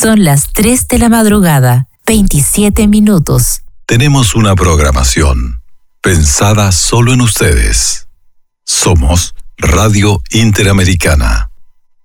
Son las 3 de la madrugada, 27 minutos. Tenemos una programación pensada solo en ustedes. Somos Radio Interamericana.